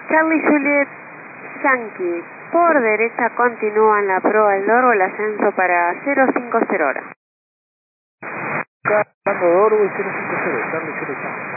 Charlie Juliet Yankee, por derecha continúa en la proa del Dorgo el ascenso para 050 hora. Carlos Dorgo y 050, Charlie Juliet Yankee.